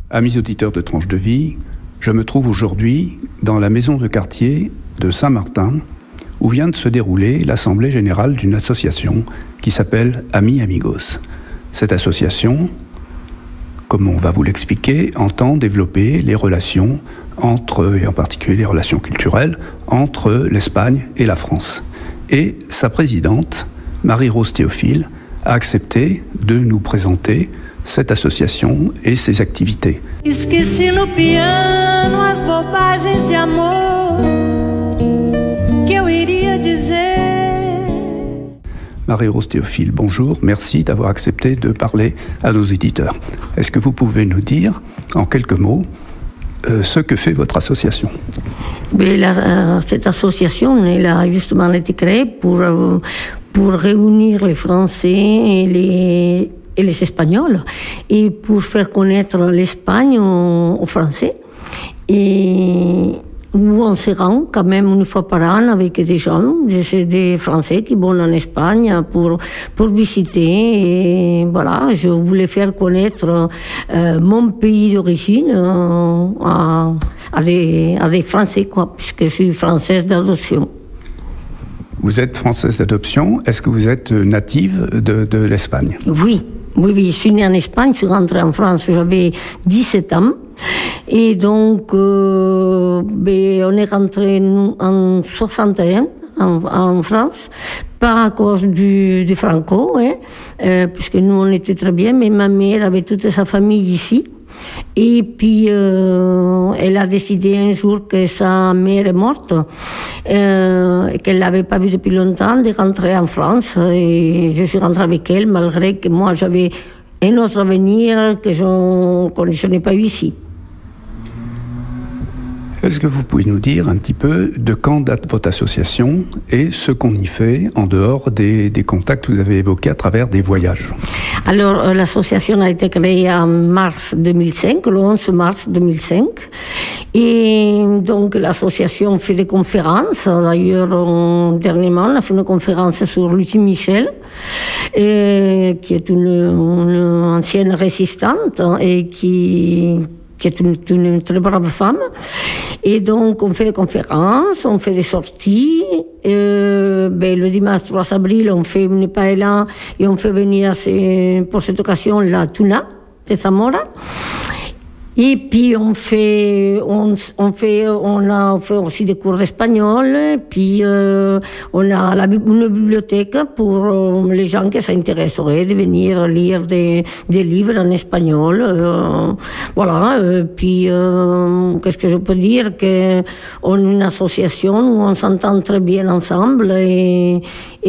Amis auditeurs de Tranche de Vie, je me trouve aujourd'hui dans la maison de quartier de Saint-Martin, où vient de se dérouler l'assemblée générale d'une association qui s'appelle Amis Amigos. Cette association, comme on va vous l'expliquer, entend développer les relations entre, et en particulier les relations culturelles, entre l'Espagne et la France. Et sa présidente, Marie-Rose Théophile, a accepté de nous présenter cette association et ses activités. Esqueci no piano as bobagens de amor que eu iria dizer. Marie-Rose Théophile, bonjour, merci d'avoir accepté de parler à nos éditeurs. Est-ce que vous pouvez nous dire, en quelques mots, ce que fait votre association? Cette association, elle a justement été créée pour réunir les Français et les Espagnols et pour faire connaître l'Espagne aux Français. Et où on se rend quand même une fois par an avec des gens, des Français qui vont en Espagne pour visiter. Et voilà, je voulais faire connaître mon pays d'origine à des Français, quoi, puisque je suis française d'adoption. Vous êtes française d'adoption. Est-ce que vous êtes native de l'Espagne? Oui, je suis née en Espagne, je suis rentrée en France, j'avais 17 ans. Et donc, on est rentré en 61 en France, pas à cause du Franco, puisque nous on était très bien, mais ma mère avait toute sa famille ici. Et puis, elle a décidé un jour que sa mère est morte, et qu'elle ne l'avait pas vue depuis longtemps, de rentrer en France. Et je suis rentrée avec elle, malgré que moi j'avais un autre avenir que je n'ai pas eu ici. Est-ce que vous pouvez nous dire un petit peu de quand date votre association et ce qu'on y fait en dehors des contacts que vous avez évoqués à travers des voyages? Alors, l'association a été créée en mars 2005, le 11 mars 2005. Et donc, l'association fait des conférences. D'ailleurs, dernièrement, on a fait une conférence sur Lucie Michel, qui est une ancienne résistante et qui est une très brave femme. Et donc, on fait des conférences, on fait des sorties. Le dimanche 3 avril, on fait une paella et on fait venir pour cette occasion la tuna de Zamora. Et puis on a fait aussi des cours d'espagnol, puis on a une bibliothèque pour les gens qui s'intéresseraient de venir lire des livres en espagnol. Puis qu'est-ce que je peux dire, que on est une association où on s'entend très bien ensemble et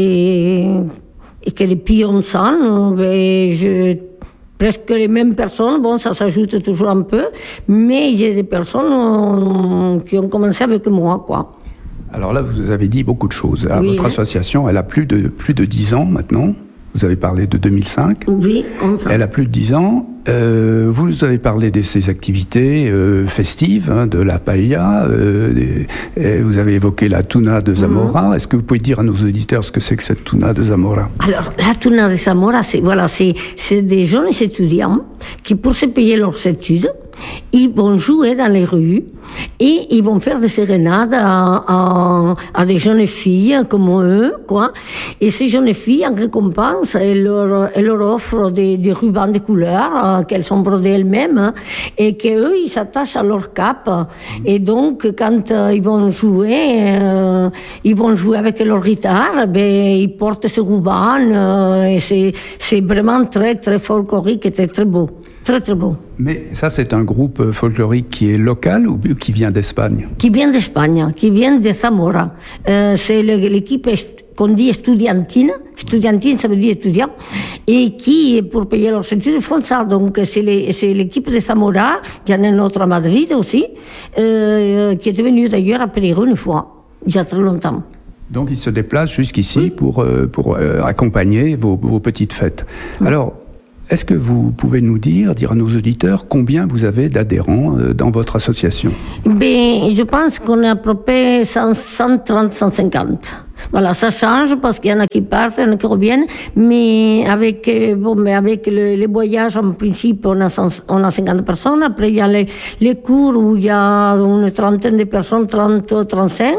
que depuis 11 ans, presque les mêmes personnes, bon, ça s'ajoute toujours un peu, mais il y a des personnes qui ont commencé avec moi, quoi. Alors là, vous avez dit beaucoup de choses. Alors, votre association, elle a plus de 10 ans maintenant. Vous avez parlé de 2005. Oui, 11 ans. Elle a plus de 10 ans. Vous avez parlé de ces activités festives, de la paella. Vous avez évoqué la tuna de Zamora. Est-ce que vous pouvez dire à nos auditeurs ce que c'est que cette tuna de Zamora? Alors, la tuna de Zamora, c'est des jeunes étudiants qui, pour se payer leurs études, ils vont jouer dans les rues et ils vont faire des sérénades à des jeunes filles comme eux, quoi. Et ces jeunes filles, en récompense, elles leur offrent des rubans de couleurs qu'elles ont brodés elles-mêmes et qu'eux, ils s'attachent à leur cape. Et donc, quand ils vont jouer avec leur guitare, ils portent ce ruban et c'est vraiment très, très folklorique et très, très beau. Très, très beau. Mais ça, c'est un groupe folklorique qui est local ou qui vient d'Espagne? Qui vient d'Espagne, qui vient de Zamora. C'est l'équipe qu'on dit estudiantine. Estudiantine, ça veut dire étudiant. Et qui, pour payer leurs études, font ça. Donc, c'est l'équipe de Zamora. Il y en a une autre à Madrid aussi, qui est venue d'ailleurs à Périgueux une fois, il y a très longtemps. Donc, ils se déplacent jusqu'ici pour accompagner vos petites fêtes. Oui. Alors, est-ce que vous pouvez nous dire à nos auditeurs, combien vous avez d'adhérents dans votre association? Je pense qu'on est à peu près 130, 150. Voilà, ça change parce qu'il y en a qui partent, il y en a qui reviennent, mais avec les voyages, en principe, on a 50 personnes. Après, il y a les cours où il y a une trentaine de personnes, 30, 35.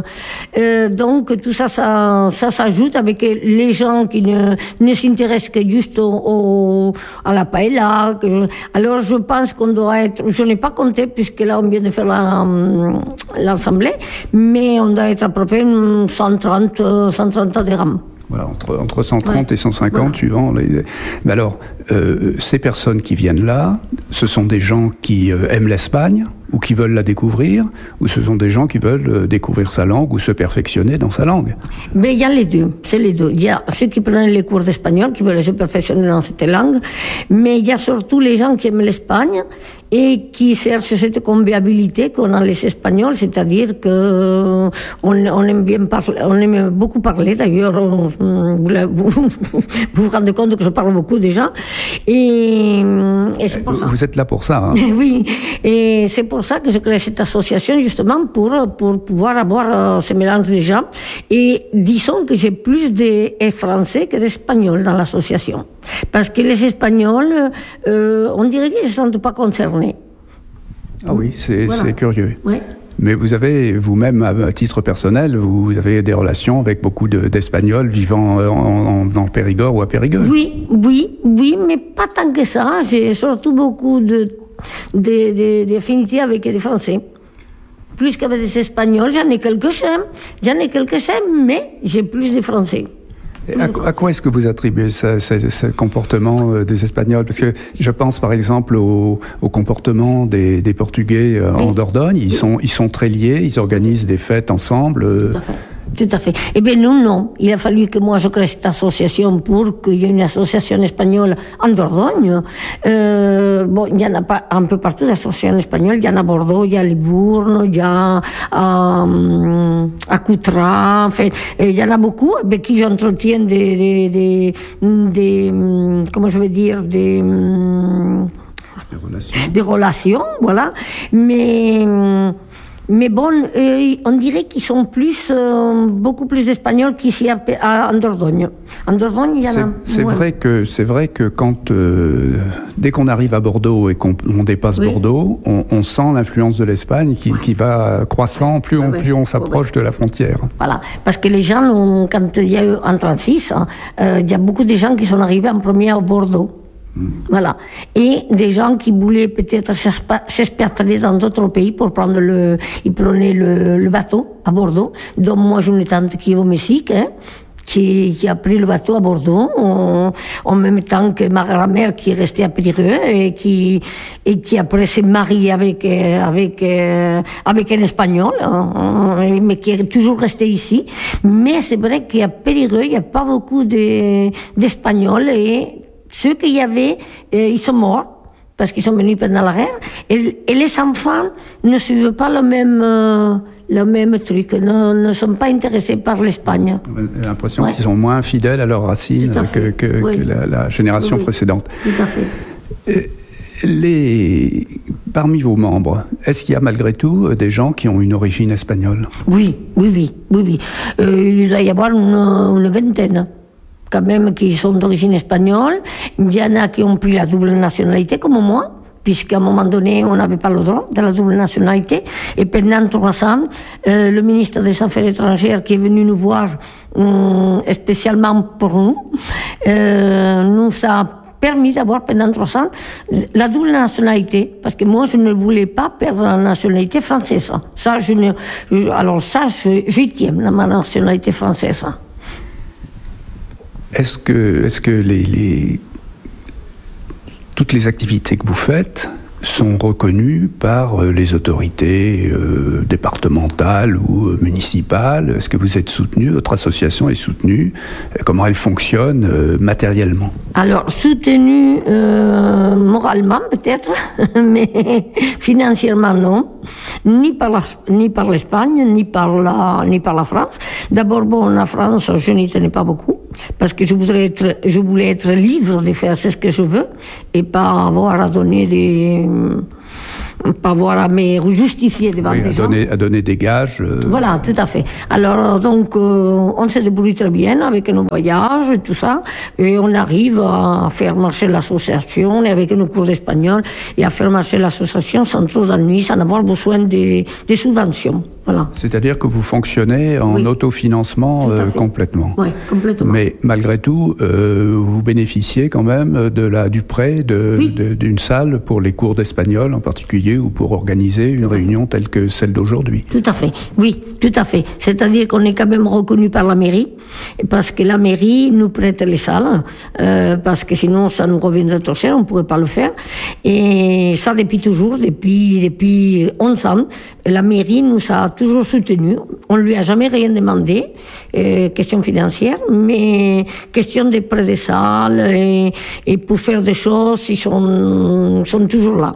Donc, tout ça s'ajoute avec les gens qui ne s'intéressent que juste à la paella. Alors, je pense qu'on doit être, je n'ai pas compté puisque là, on vient de faire l'assemblée, mais on doit être à peu près 130 adhérents. Voilà, entre 130 et 150, suivant les... Mais alors, ces personnes qui viennent là, ce sont des gens qui aiment l'Espagne, ou qui veulent la découvrir, ou ce sont des gens qui veulent découvrir sa langue ou se perfectionner dans sa langue? Mais il y a les deux, c'est les deux. Il y a ceux qui prennent les cours d'espagnol, qui veulent se perfectionner dans cette langue, mais il y a surtout les gens qui aiment l'Espagne et qui cherchent cette convivialité qu'on a les Espagnols, c'est-à-dire que on aime bien parler, on aime beaucoup parler. D'ailleurs, vous vous rendez compte que je parle beaucoup déjà, et c'est pour ça. Vous êtes là pour ça, hein? Oui, et c'est pour ça que je crée cette association, justement, pour pouvoir avoir ce mélange de gens. Et disons que j'ai plus de Français que d'Espagnols dans l'association. Parce que les Espagnols, on dirait qu'ils ne se sentent pas concernés. Ah oui, c'est curieux. Ouais. Mais vous avez, vous-même, à titre personnel, vous avez des relations avec beaucoup d'Espagnols vivant dans le Périgord ou à Périgueux? Oui, mais pas tant que ça. J'ai surtout beaucoup d'affinités avec des Français. Plus qu'avec des Espagnols, j'en ai quelques-uns, mais j'ai plus de Français. À quoi est-ce que vous attribuez ce comportement des Espagnols? Parce que je pense par exemple au comportement des Portugais en Dordogne. Ils sont très liés, ils organisent des fêtes ensemble. Tout à fait. Eh bien, nous, non. Il a fallu que moi, je crée cette association pour qu'il y ait une association espagnole en Dordogne. Bon, il y en a pas un peu partout d'associations espagnoles. Il y en a à Bordeaux, il y a à Libourne, il y a à Coutras. Enfin, il y en a beaucoup avec qui j'entretiens des comment je vais dire, des relations, voilà. Mais bon, on dirait qu'ils sont beaucoup plus d'Espagnols qu'ici en Dordogne. En Dordogne, il y en a. C'est vrai que quand dès qu'on arrive à Bordeaux et qu'on dépasse Bordeaux, on sent l'influence de l'Espagne qui va croissant plus on s'approche de la frontière. Voilà, parce que les gens, quand il y a eu en 36, il y a beaucoup de gens qui sont arrivés en premier à Bordeaux. Voilà. Et des gens qui voulaient peut-être s'expatrier dans d'autres pays pour prendre ils prenaient le bateau à Bordeaux. Donc moi j'ai une tante qui est au Mexique, qui a pris le bateau à Bordeaux en même temps que ma grand-mère qui est restée à Périgueux et qui après s'est mariée avec un Espagnol, mais qui est toujours resté ici. Mais c'est vrai qu'à Périgueux il n'y a pas beaucoup d'Espagnols, et ceux qu'il y avait, ils sont morts, parce qu'ils sont venus pendant la guerre, et les enfants ne suivent pas le même truc, ne sont pas intéressés par l'Espagne. J'ai l'impression qu'ils sont moins fidèles à leurs racines que la génération précédente. Tout à fait. Parmi vos membres, est-ce qu'il y a malgré tout des gens qui ont une origine espagnole? Oui. Il doit y avoir une vingtaine. Quand même, qui sont d'origine espagnole. Il y en a qui ont pris la double nationalité, comme moi, puisqu'à un moment donné, on n'avait pas le droit de la double nationalité. Et pendant 3 ans, le ministre des Affaires étrangères qui est venu nous voir spécialement pour nous a permis d'avoir pendant 3 ans la double nationalité, parce que moi je ne voulais pas perdre la nationalité française. J'y tiens, ma nationalité française. Est-ce que toutes les activités que vous faites sont reconnues par les autorités départementales ou municipales? Est-ce que vous êtes soutenu, votre association est soutenue? Comment elle fonctionne matériellement? Alors, soutenue moralement peut-être, mais financièrement non. Ni par l'Espagne, ni par la France. D'abord, la France, je n'y tenais pas beaucoup, parce que je voulais être libre de faire ce que je veux, et pas avoir à donner pas avoir à me justifier devant des gens. À donner des gages. Voilà, tout à fait. Alors, donc, on se débrouille très bien avec nos voyages et tout ça, et on arrive à faire marcher l'association, et avec nos cours d'espagnol, et à faire marcher l'association sans trop d'ennuis, sans avoir besoin des subventions. Voilà. C'est-à-dire que vous fonctionnez en autofinancement complètement. Oui, complètement. Mais malgré tout, vous bénéficiez quand même du prêt d'une salle pour les cours d'espagnol en particulier, ou pour organiser une réunion telle que celle d'aujourd'hui. Tout à fait, oui, tout à fait. C'est-à-dire qu'on est quand même reconnu par la mairie, parce que la mairie nous prête les salles, parce que sinon ça nous reviendrait trop cher, on ne pourrait pas le faire. Et ça depuis toujours, depuis 11 ans, la mairie nous a toujours soutenus. On ne lui a jamais rien demandé, question financière, mais question de prêt des salles et pour faire des choses, ils sont toujours là.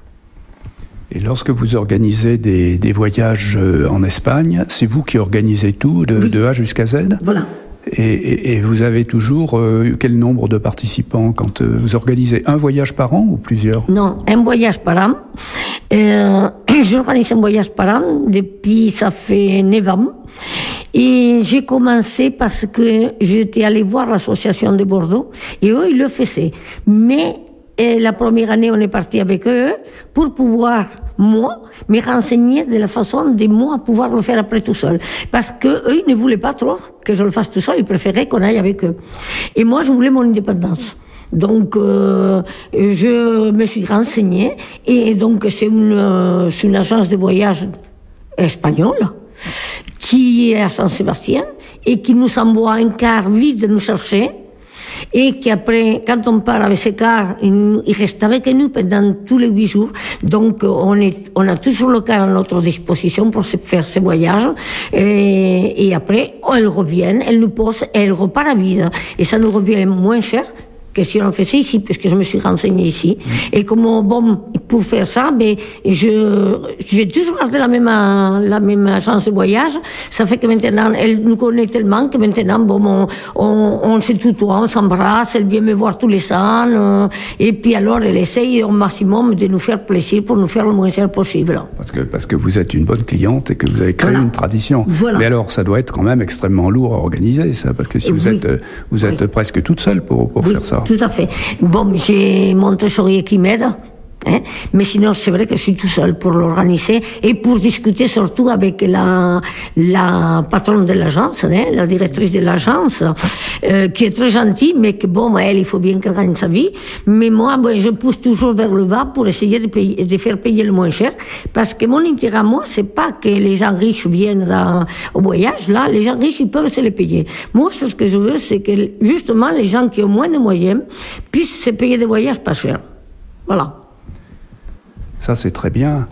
Et lorsque vous organisez des voyages en Espagne, c'est vous qui organisez tout, de A jusqu'à Z ? Voilà. Et vous avez toujours quel nombre de participants quand vous organisez un voyage par an ou plusieurs ? Non, un voyage par an. J'organise un voyage par an depuis, ça fait 9 ans. Et j'ai commencé parce que j'étais allée voir l'association de Bordeaux et eux, ils le faisaient. Mais la première année, on est parti avec eux pour pouvoir, moi, me renseigner de la façon de moi pouvoir le faire après tout seul. Parce que eux, ils ne voulaient pas trop que je le fasse tout seul, ils préféraient qu'on aille avec eux. Et moi, je voulais mon indépendance. Donc, je me suis renseignée, et donc c'est une agence de voyage espagnole qui est à Saint-Sébastien et qui nous envoie un car vide nous chercher. Et qu'après, quand on part avec ces cars, il reste avec nous pendant tous les 8 jours. Donc, on a toujours le car à notre disposition pour faire ces voyages. Et après, elles reviennent, elles nous posent, et elles repartent à vide. Et ça nous revient moins cher que si on faisait ici, puisque je me suis renseignée ici. Et comme, pour faire ça, j'ai toujours gardé la même agence de voyage. Ça fait que maintenant, elle nous connaît tellement que maintenant, on se tutoie, on s'embrasse, elle vient me voir tous les ans, et puis alors, elle essaye au maximum de nous faire plaisir pour nous faire le moins cher possible. Parce que vous êtes une bonne cliente et que vous avez créé une tradition. Voilà. Mais alors, ça doit être quand même extrêmement lourd à organiser, ça, parce que si vous êtes presque toute seule pour faire ça. Tout à fait. J'ai mon trésorier qui m'aide, mais sinon c'est vrai que je suis tout seul pour l'organiser et pour discuter surtout avec la patronne de l'agence, la directrice de l'agence, qui est très gentille, mais que elle, il faut bien qu'elle gagne sa vie. Mais moi, je pousse toujours vers le bas pour essayer de faire payer le moins cher, parce que mon intérêt à moi, c'est pas que les gens riches viennent au voyage. Là, les gens riches, ils peuvent se les payer. Moi, ce que je veux, c'est que justement les gens qui ont moins de moyens puissent se payer des voyages pas chers. Voilà. Ça, c'est très bien.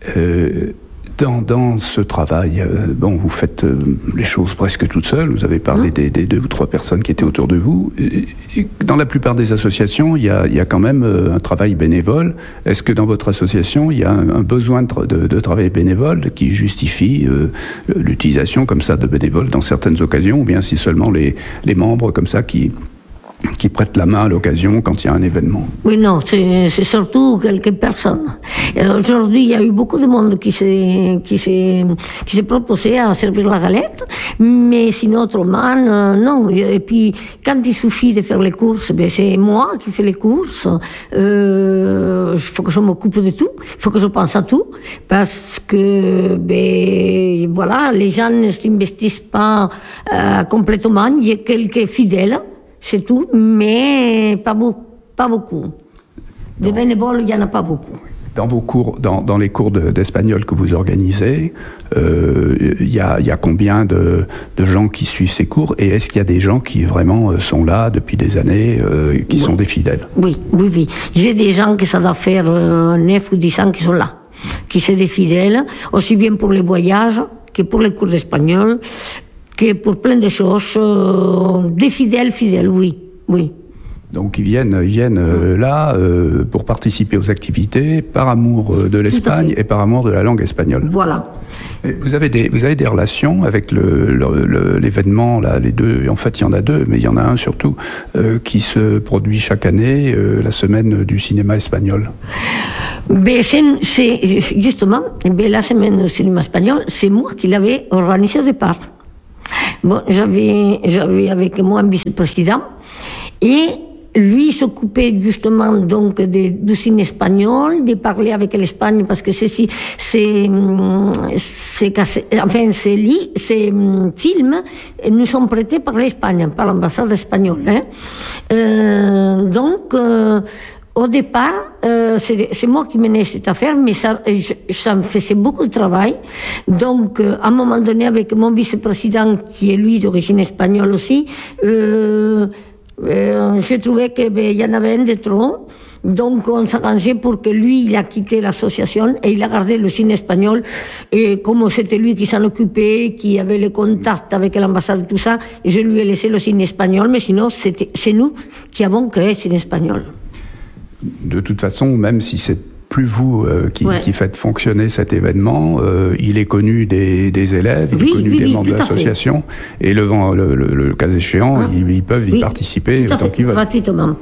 Dans ce travail, vous faites les choses presque toute seule. Vous avez parlé des 2 ou 3 personnes qui étaient autour de vous. Dans la plupart des associations, il y a quand même un travail bénévole. Est-ce que dans votre association, il y a un besoin de travail bénévole qui justifie l'utilisation comme ça de bénévoles dans certaines occasions, ou bien si seulement les membres comme ça qui prêtent la main à l'occasion quand il y a un événement? Oui, non, c'est surtout quelques personnes. Aujourd'hui, il y a eu beaucoup de monde qui s'est proposé à servir la galette, mais sinon, autrement, non. Et puis, quand il suffit de faire les courses, c'est moi qui fais les courses. Il faut que je m'occupe de tout. Il faut que je pense à tout. Parce que, voilà, les gens ne s'investissent pas complètement. Il y a quelques fidèles. C'est tout, mais pas beaucoup. Des bénévoles, il n'y en a pas beaucoup. Dans vos cours, dans les cours d'espagnol que vous organisez, il y a combien de gens qui suivent ces cours, et est-ce qu'il y a des gens qui vraiment sont là depuis des années, qui sont des fidèles? Oui. J'ai des gens qui ça doit faire 9 ou 10 ans qui sont là, qui sont des fidèles, aussi bien pour les voyages que pour les cours d'espagnol, que pour plein de choses, des fidèles, oui. Donc ils viennent là pour participer aux activités par amour de l'Espagne et par amour de la langue espagnole. Voilà. Et vous avez des relations avec l'événement, là, les deux, en fait il y en a deux, mais il y en a un surtout, qui se produit chaque année, la semaine du cinéma espagnol. Ben, c'est justement, la semaine du cinéma espagnol, c'est moi qui l'avais organisée au départ. Bon, j'avais avec moi un vice-président, et lui s'occupait justement donc du cinéma espagnol, de parler avec l'Espagne, parce que ces films nous sont prêtés par l'Espagne, par l'ambassade espagnole. Au départ, c'est moi qui menais cette affaire, mais ça me faisait beaucoup de travail. Donc, à un moment donné, avec mon vice-président, qui est lui d'origine espagnole aussi, je trouvais qu'il y en avait un de trop. Donc, on s'arrangeait pour que lui, il a quitté l'association et il a gardé le ciné espagnol. Et comme c'était lui qui s'en occupait, qui avait les contacts avec l'ambassade, tout ça, je lui ai laissé le ciné espagnol, mais sinon, c'est nous qui avons créé le ciné espagnol. De toute façon, même si c'est plus vous qui faites fonctionner cet événement, il est connu des élèves, il est connu des membres de l'association, et le cas échéant, ils peuvent y participer autant qu'ils veulent. Gratuitement.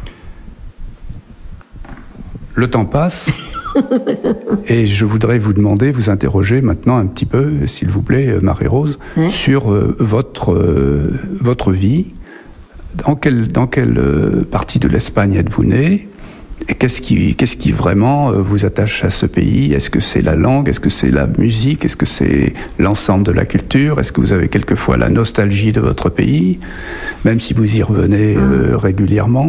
Le temps passe, et je voudrais vous interroger maintenant un petit peu, s'il vous plaît, Marie-Rose, sur votre vie. Dans quelle partie de l'Espagne êtes-vous née? Et qu'est-ce qui vraiment vous attache à ce pays? Est-ce que c'est la langue? Est-ce que c'est la musique? Est-ce que c'est l'ensemble de la culture? Est-ce que vous avez quelquefois la nostalgie de votre pays, même si vous y revenez régulièrement?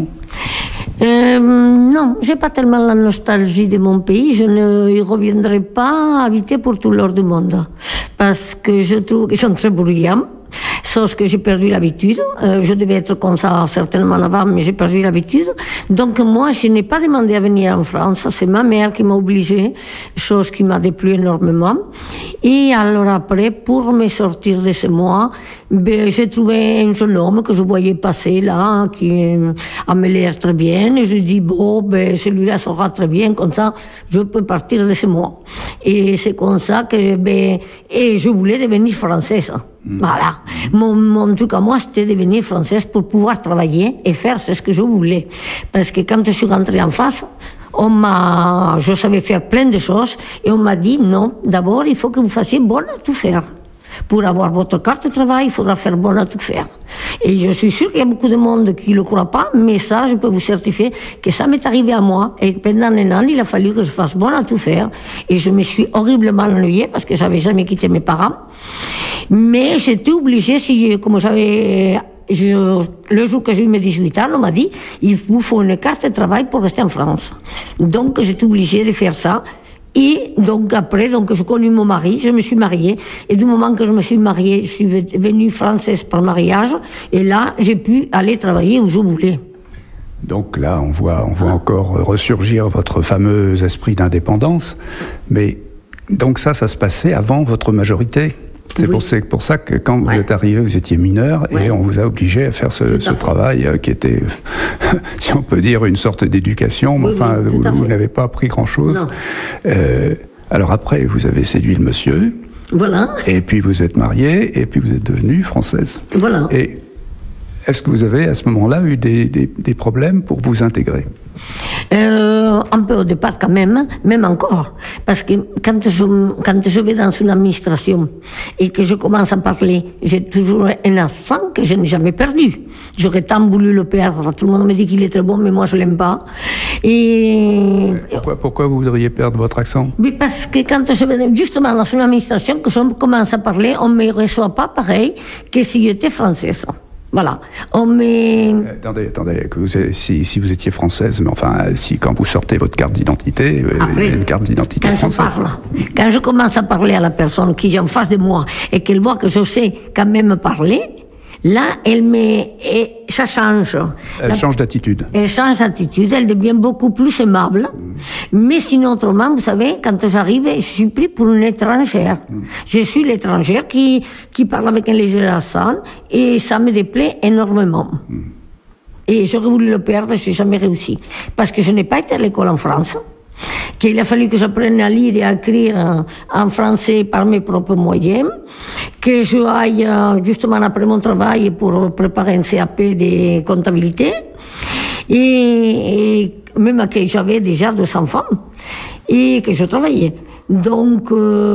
Non, j'ai pas tellement la nostalgie de mon pays. Je ne y reviendrai pas habiter pour tout l'or du monde, parce que je trouve qu'ils sont très bruyants. Sauf que j'ai perdu l'habitude. Je devais être comme ça certainement avant, mais j'ai perdu l'habitude. Donc moi, je n'ai pas demandé à venir en France. C'est ma mère qui m'a obligée, chose qui m'a déplu énormément. Et alors après, pour me sortir de ce mois, j'ai trouvé un jeune homme que je voyais passer là, qui avait l'air très bien. Et je dis, celui-là sera très bien, comme ça, je peux partir de ce mois. Et c'est comme ça que et je voulais devenir française. Voilà. Mon truc à moi, c'était devenir française pour pouvoir travailler et faire ce que je voulais. Parce que quand je suis rentrée en face, je savais faire plein de choses, et on m'a dit, non, d'abord, il faut que vous fassiez bon à tout faire. Pour avoir votre carte de travail, il faudra faire bon à tout faire. Et je suis sûre qu'il y a beaucoup de monde qui ne le croit pas, mais ça, je peux vous certifier que ça m'est arrivé à moi. Et pendant un an, il a fallu que je fasse bon à tout faire. Et je me suis horriblement ennuyée parce que j'avais jamais quitté mes parents. Mais j'étais obligée, le jour que j'ai eu mes 18 ans, on m'a dit, il vous faut une carte de travail pour rester en France. Donc, j'étais obligée de faire ça. Et donc après, je connais mon mari, je me suis mariée, et du moment que je me suis mariée, je suis devenue française par mariage, et là, j'ai pu aller travailler où je voulais. Donc là, on voit encore ressurgir votre fameux esprit d'indépendance, mais donc ça se passait avant votre majorité. C'est pour ça que quand vous êtes arrivé, vous étiez mineur, et on vous a obligé à faire ce travail qui était, si on peut dire, une sorte d'éducation, mais vous n'avez pas appris grand-chose. Alors après, vous avez séduit le monsieur, et puis vous êtes mariée, et puis vous êtes devenue française. Voilà. Et est-ce que vous avez, à ce moment-là, eu des problèmes pour vous intégrer? Un peu au départ quand même encore. Parce que quand je vais dans une administration et que je commence à parler, j'ai toujours un accent que je n'ai jamais perdu. J'aurais tant voulu le perdre. Tout le monde me dit qu'il est très bon, mais moi je l'aime pas. Et pourquoi vous voudriez perdre votre accent? Oui, parce que quand je vais justement dans une administration, que je commence à parler, on ne me reçoit pas pareil que si j'étais française. Voilà. Attendez, si vous étiez française, mais quand vous sortez votre carte d'identité, après, une carte d'identité française. Quand je commence à parler à la personne qui est en face de moi et qu'elle voit que je sais quand même parler, là, ça change. Elle change d'attitude. Elle change d'attitude, elle devient beaucoup plus aimable. Mais sinon, autrement, vous savez, quand j'arrive, je suis pris pour une étrangère. Je suis l'étrangère qui parle avec un léger accent, et ça me déplaît énormément. Et j'aurais voulu le perdre, je n'ai jamais réussi. Parce que je n'ai pas été à l'école en France, qu'il a fallu que j'apprenne à lire et à écrire en français par mes propres moyens, que je aille justement après mon travail pour préparer un CAP de comptabilité, et même que j'avais déjà 2 enfants, et que je travaillais. Donc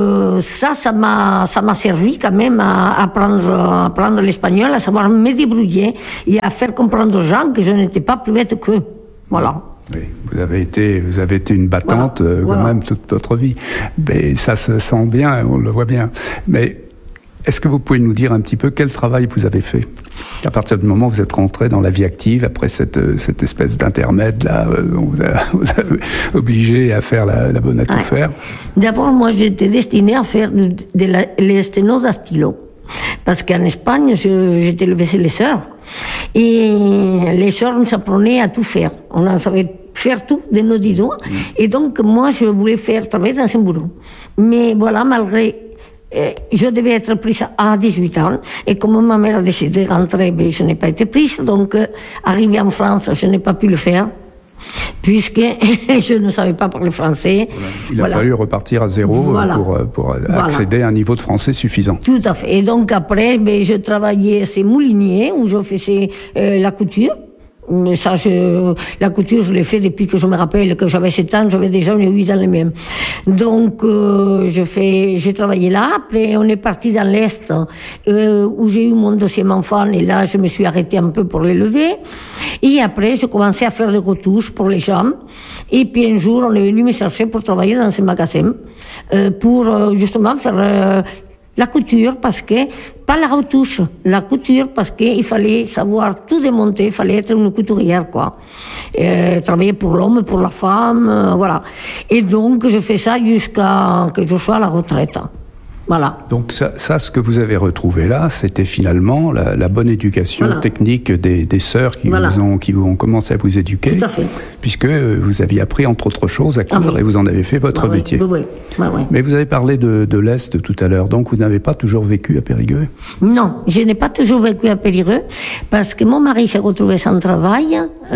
ça m'a servi quand même à apprendre l'espagnol, à savoir me débrouiller et à faire comprendre aux gens que je n'étais pas plus bête qu'eux. Voilà. Oui, vous avez été une battante quand même toute votre vie. Mais ça se sent bien, on le voit bien. Mais est-ce que vous pouvez nous dire un petit peu quel travail vous avez fait à partir du moment où vous êtes rentré dans la vie active, après cette espèce d'intermède là, on vous a obligé à faire la bonne à tout faire? D'abord, moi, j'étais destinée à faire les sténodactylos. Parce qu'en Espagne, j'étais élevée chez les sœurs. Et les sœurs nous apprenaient à tout faire. On en savait faire tout de nos 10 doigts. Et donc, moi, je voulais travailler dans un bureau. Mais voilà, malgré... je devais être prise à 18 ans. Et comme ma mère a décidé de rentrer, je n'ai pas été prise. Donc, arrivée en France, je n'ai pas pu le faire. Puisque je ne savais pas parler français. Il a fallu repartir à zéro pour accéder à un niveau de français suffisant. Tout à fait. Et donc après, je travaillais chez Moulinier, où je faisais la couture. Mais ça, la couture, je l'ai fait depuis que je me rappelle que j'avais 7 ans, j'avais déjà une 8 dans les mêmes. Donc, j'ai travaillé là. Après, on est parti dans l'Est, où j'ai eu mon 2e enfant, et là, je me suis arrêtée un peu pour l'élever. Et après, je commençais à faire des retouches pour les gens. Et puis un jour, on est venu me chercher pour travailler dans ce magasin, pour justement faire la couture, parce que, pas la retouche, la couture, parce qu'il fallait savoir tout démonter, il fallait être une couturière, quoi. Travailler pour l'homme, pour la femme, voilà. Et donc, je fais ça jusqu'à que je sois à la retraite. Voilà. Donc ça, ce que vous avez retrouvé là, c'était finalement la bonne éducation technique des sœurs qui vous ont commencé à vous éduquer. Tout à fait. Puisque vous aviez appris, entre autres choses, à coudre et vous en avez fait votre métier. Oui. Mais vous avez parlé de l'Est tout à l'heure, donc vous n'avez pas toujours vécu à Périgueux? Non, je n'ai pas toujours vécu à Périgueux, parce que mon mari s'est retrouvé sans travail.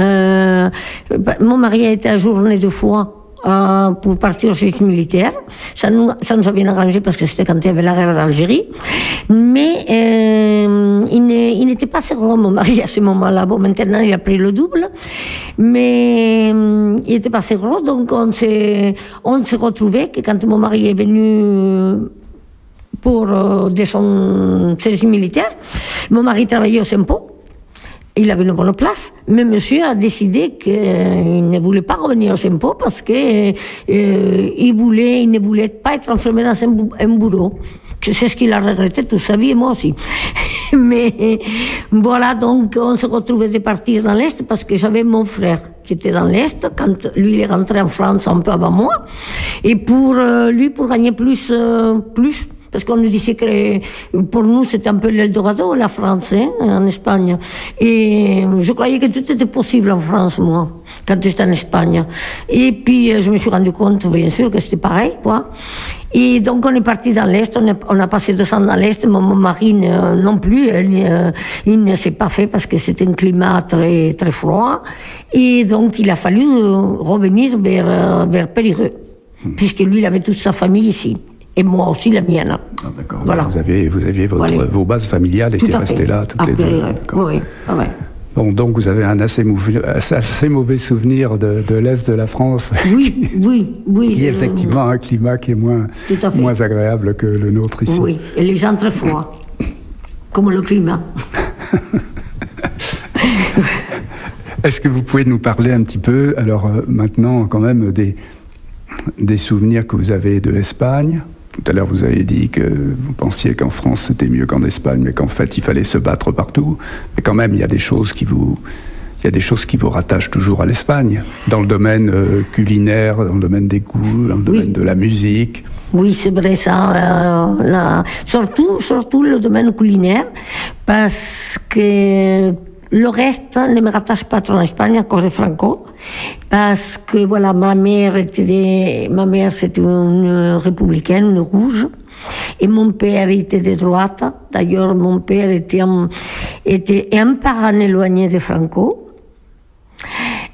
Mon mari a été ajourné 2 fois pour partir au service militaire. Ça nous a bien arrangé parce que c'était quand il y avait la guerre d'Algérie. Mais il n'était pas sérieux, mon mari, à ce moment-là. Bon, maintenant, il a pris le double. Mais il n'était pas sérieux, donc on s'est retrouvés que quand mon mari est venu de son service militaire, mon mari travaillait aux impôts. Il avait une bonne place, mais monsieur a décidé qu'il ne voulait pas revenir aux impôts parce que il ne voulait pas être enfermé dans un bureau. C'est ce qu'il a regretté toute sa vie, et moi aussi. Mais voilà, donc on se retrouvait de partir dans l'Est parce que j'avais mon frère qui était dans l'Est, quand lui il est rentré en France un peu avant moi, et pour gagner plus, parce qu'on nous disait que pour nous c'était un peu l'Eldorado, la France, en Espagne. Et je croyais que tout était possible en France, moi, quand j'étais en Espagne. Et puis je me suis rendu compte, bien sûr, que c'était pareil, quoi. Et donc on est parti dans l'Est, on a passé 2 ans dans l'Est, mon mari non plus, il ne s'est pas fait parce que c'était un climat très, très froid. Et donc il a fallu revenir vers Périgueux, puisque lui il avait toute sa famille ici. Et moi aussi, la mienne. Ah, d'accord. Voilà. Vous aviez vos bases familiales étaient restées là, toutes les deux. Oui. Bon, donc vous avez un assez mauvais souvenir de l'Est de la France. Oui. Qui est effectivement un climat qui est moins agréable que le nôtre ici. Oui, et les gens très froids. Comme le climat. Est-ce que vous pouvez nous parler un petit peu, alors maintenant quand même, des souvenirs que vous avez de l'Espagne? Tout à l'heure, vous avez dit que vous pensiez qu'en France, c'était mieux qu'en Espagne, mais qu'en fait, il fallait se battre partout. Mais quand même, il y a des choses qui vous rattachent toujours à l'Espagne, dans le domaine culinaire, dans le domaine des goûts, dans le domaine de la musique. Oui, c'est vrai ça. Surtout le domaine culinaire, parce que le reste ne me rattache pas trop en Espagne à cause de Franco, parce que voilà, ma mère c'était une républicaine, une rouge, et mon père était de droite. D'ailleurs, mon père était un parent éloigné de Franco,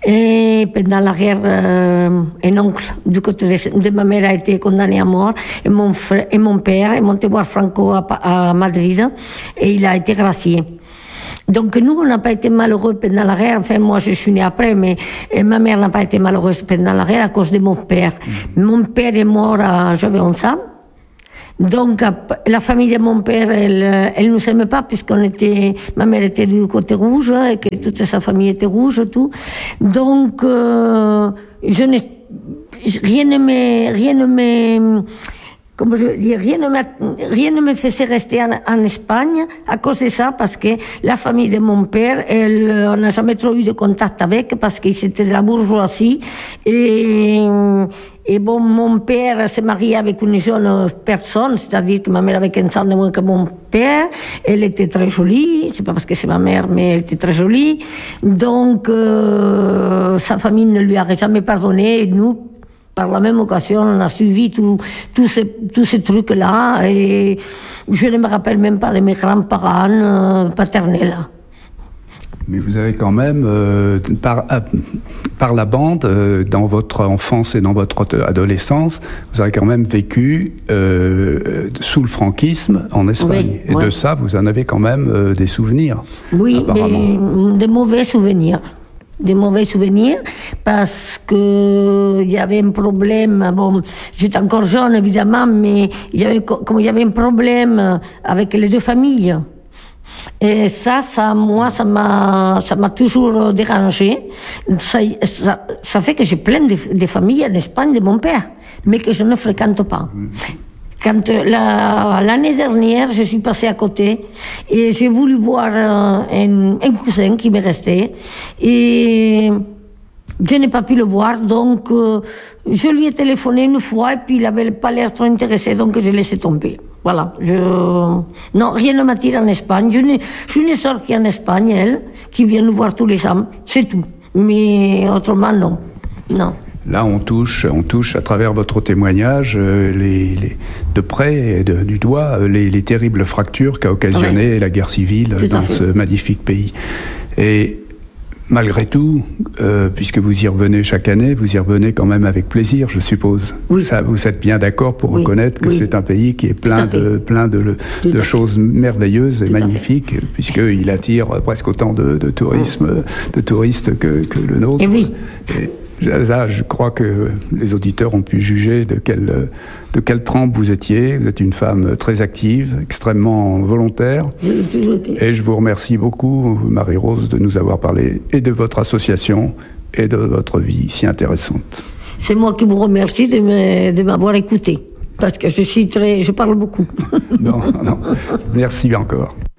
Et pendant la guerre, un oncle du côté de ma mère a été condamné à mort. Et mon frère et mon père est monté voir Franco à Madrid et il a été gracié. Donc nous, on n'a pas été malheureux pendant la guerre. Enfin, moi, je suis née après, mais ma mère n'a pas été malheureuse pendant la guerre à cause de mon père. Mon père est mort à j'avais 11 ans. Donc, la famille de mon père, elle nous aimait pas ma mère était du côté rouge et que toute sa famille était rouge, tout. Donc, rien ne me faisait rester en Espagne à cause de ça, parce que la famille de mon père, on n'a jamais trop eu de contact avec, parce qu'ils étaient de la bourgeoisie. Et bon, mon père s'est marié avec une jeune personne, c'est-à-dire que ma mère avait 15 ans de moins que mon père. Elle était très jolie, c'est pas parce que c'est ma mère, mais elle était très jolie. Donc, sa famille ne lui a jamais pardonné, et nous, par la même occasion, on a suivi tous ces trucs-là, et je ne me rappelle même pas de mes grands-parents paternels. Mais vous avez quand même, par la bande, dans votre enfance et dans votre adolescence, vous avez quand même vécu sous le franquisme en Espagne. Oui, et de ça, vous en avez quand même des souvenirs. Oui, mais des mauvais souvenirs. Des mauvais souvenirs, parce que il y avait un problème. Bon, j'étais encore jeune évidemment, mais comme il y avait un problème avec les deux familles. Et ça m'a toujours dérangé. Ça fait que j'ai plein de familles en Espagne de mon père, mais que je ne fréquente pas. Quand l'année dernière, je suis passée à côté et j'ai voulu voir un cousin qui m'est resté, et je n'ai pas pu le voir, donc je lui ai téléphoné une fois et puis il n'avait pas l'air trop intéressé, donc je laissé tomber. Voilà. Non, rien ne m'attire en Espagne. Je suis une sœur qui est en Espagne, elle, qui vient nous voir tous les ans, c'est tout. Mais autrement, non. Non. Là, on touche à travers votre témoignage de près et du doigt les terribles fractures qu'a occasionné la guerre civile dans ce magnifique pays. Et malgré tout, puisque vous y revenez chaque année, vous y revenez quand même avec plaisir, je suppose. Oui. Ça, vous êtes bien d'accord pour reconnaître que c'est un pays qui est plein de choses merveilleuses et magnifiques, puisqu'il attire presque autant de touristes que le nôtre. Et oui. Là, je crois que les auditeurs ont pu juger de quelle trempe vous étiez. Vous êtes une femme très active, extrêmement volontaire. Et je vous remercie beaucoup, Marie-Rose, de nous avoir parlé et de votre association et de votre vie si intéressante. C'est moi qui vous remercie de m'avoir écouté, parce que je parle beaucoup. Non. Merci encore.